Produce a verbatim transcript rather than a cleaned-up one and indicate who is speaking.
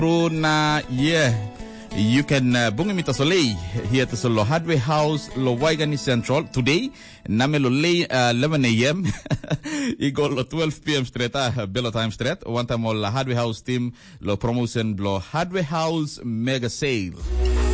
Speaker 1: Pruna, yeah. You can uh, bungi mita solei here to Solo Hardware House, Lo Waigani Central today. Namelo lay uh, eleven a m Igol lo twelve p m straight uh, Bello time straight. One time all Hardware House team lo promotion lo Hardware House mega sale.